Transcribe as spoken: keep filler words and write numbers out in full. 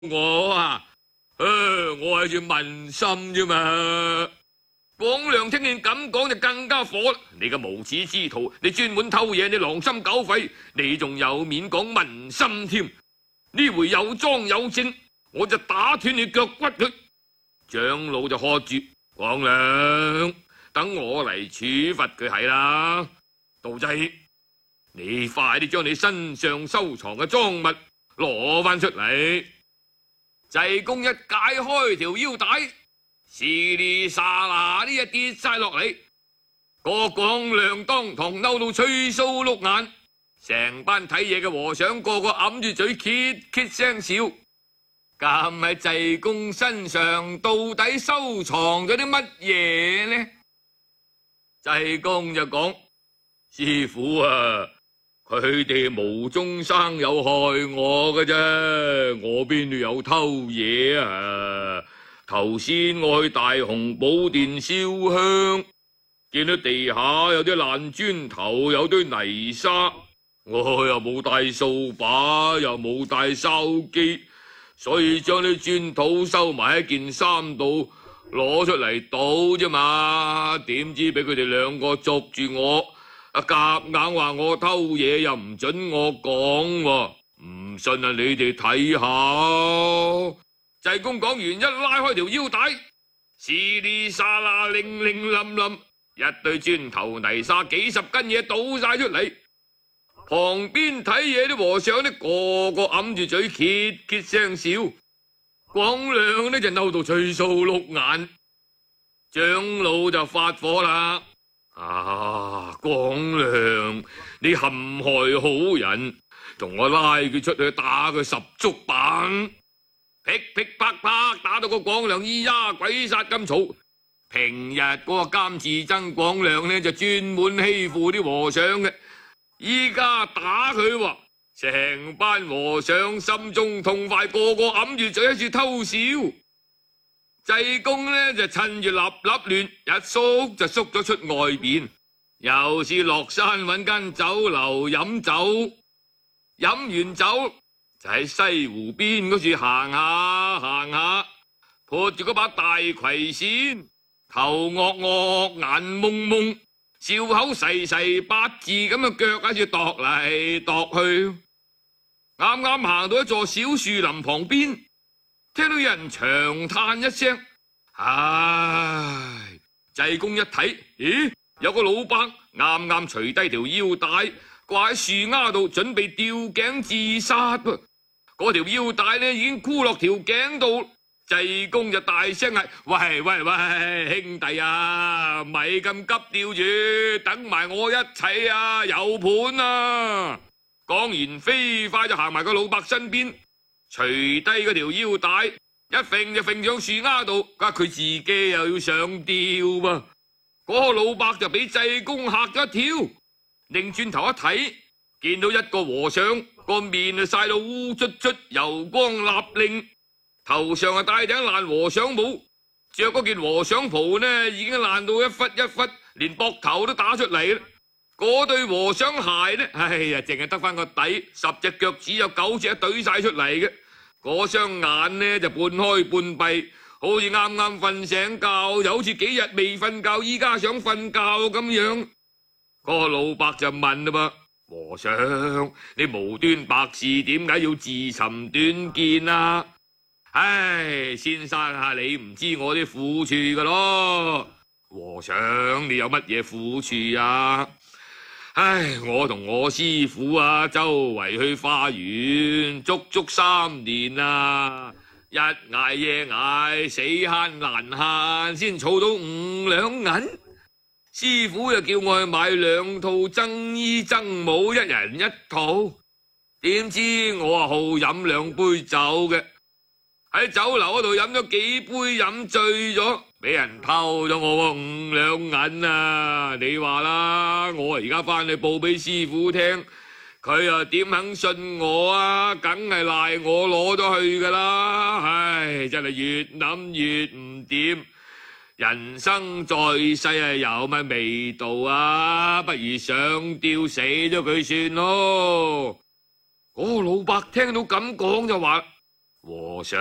我啊，誒，我係住民心啫嘛。廣良聽見咁講就更加火啦！你個無恥之徒，你專門偷嘢，你狼心狗肺，你仲有面講民心添？呢回有莊有證，我就打斷你腳骨佢。長老就喝住廣良，等我嚟處罰佢係啦。道濟，你快啲將你身上收藏嘅贓物攞翻出嚟。濟公一解開條腰帶，唰哩沙啦呢一跌晒落嚟，個廣良當堂嬲到吹鬚碌眼，成班睇嘢嘅和尚個個揞住嘴，揭揭聲笑。咁喺濟公身上到底收藏咗啲乜嘢呢？濟公就講：師父啊，佢哋無中生有害我嘅啫，我邊度有偷嘢啊？頭先我去大雄寶殿燒香，見到地下有啲爛磚頭，有堆泥沙，我又冇帶掃把，又冇帶筲箕，所以將啲磚土收埋喺件衫度，攞出嚟倒啫嘛。點知俾佢哋兩個捉住我，啊夾硬話我偷嘢，又唔准我講，唔信啊你哋睇下。濟公講完，一拉開條腰帶，唰哩沙啦，零零冧冧，一堆磚頭泥沙，幾十斤嘢倒晒出嚟。旁邊睇嘢啲和尚呢，個個揞住嘴，揭揭聲笑。廣良呢就嬲到吹鬚碌眼，長老就發火啦。啊，廣良，你陷害好人，同我拉佢出去打佢十足板。噼噼啪啪打到個廣良咿呀鬼殺咁嘈。平日嗰個監寺僧廣良呢就專門欺負啲和尚嘅，依家打佢喎，成班和尚心中痛快，個個揞住嘴喺處偷笑。濟公呢就趁住立立亂，一縮就縮咗出外邊，又是落山揾間酒樓飲酒，飲完酒就喺西湖邊嗰處行下行下，撥住嗰把大葵扇，頭惡惡眼蒙蒙，笑口噬噬，八字咁嘅腳喺處踱嚟踱去。啱啱行到一座小樹林旁邊，聽到有人長嘆一聲：唉！濟公一睇，咦，有個老伯啱啱除低條腰帶，掛喺樹丫度，準備吊頸自殺噃。嗰條腰帶呢已經箍落條頸度，濟公就大聲嗌：喂喂喂，兄弟啊，咪咁急吊住，等埋我一齊啊，有盤啊！講完飛快就行埋個老伯身邊，除低嗰條腰帶，一揈就揈上樹丫度，佢自己又要上吊噃。嗰個老伯就俾濟公嚇咗一跳，擰轉頭一睇，見到一個和尚個面啊曬到烏卒卒，油光立令，頭上啊戴頂爛和尚帽，着嗰件和尚袍呢已經爛到一忽一忽，連膊頭都打出嚟啦。嗰對和尚鞋呢，哎呀，淨係得翻個底，十隻腳趾有九隻懟晒出嚟嘅。嗰雙眼呢就半開半閉，好似啱啱瞓醒覺，又好似幾日未瞓覺，依家想瞓覺咁樣。嗰個老伯就問啦噃：和尚，你無端白事，點解要自尋短見啊？唉，先生啊，你唔知我啲苦處噶咯。和尚，你有乜嘢苦處啊？唉，我同我師父啊，周圍去花園，足足三年啊，日捱夜捱，死慳難慳，先儲到五兩銀。師父又叫我去買兩套僧衣僧帽，一人一套。點知我啊好飲兩杯酒嘅，喺酒樓嗰度飲咗幾杯，飲醉咗，俾人偷咗我五兩銀啊！你話啦，我而家翻去報俾師父聽，佢又點肯信我啊？梗係賴我攞咗去噶啦！唉，真係越諗越唔掂。人生在世啊，有乜味道啊？不如上吊死咗佢算咯。嗰個老伯聽到咁講就話： 和尚。